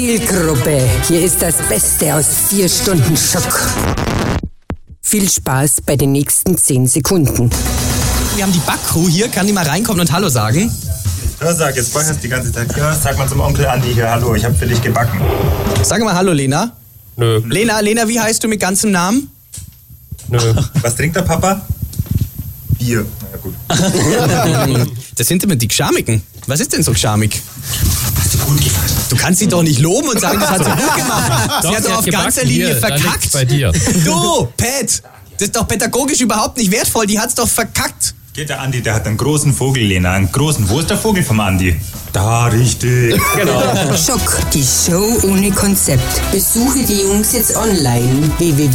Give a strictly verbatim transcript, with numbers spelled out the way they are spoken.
Zielgruppe, hier ist das Beste aus vier Stunden Schock. Viel Spaß bei den nächsten zehn Sekunden. Wir haben die Backcrew hier, kann die mal reinkommen und Hallo sagen? Ja, sag, jetzt backst die ganze Zeit. Ja, sag mal zum Onkel Andi hier, hallo, ich hab für dich gebacken. Sag mal Hallo, Lena. Nö. Lena, Lena, wie heißt du mit ganzem Namen? Nö. Was trinkt der Papa? Bier. Na ja, gut. Das sind immer die Gschamigen. Was ist denn so gschamig? Hast du gut gemacht. Du kannst sie doch nicht loben und sagen, das hat sie gut gemacht. Doch, sie hat sie doch hat auf gebacken. ganzer Linie Hier, da verkackt. liegt's bei dir. Du, Pat, das ist doch pädagogisch überhaupt nicht wertvoll. Die hat's doch verkackt. Geht der Andi, der hat einen großen Vogel, Lena, einen großen. Wo ist der Vogel vom Andi? Da, richtig. Genau. Schock, die Show ohne Konzept. Besuche die Jungs jetzt online. w w w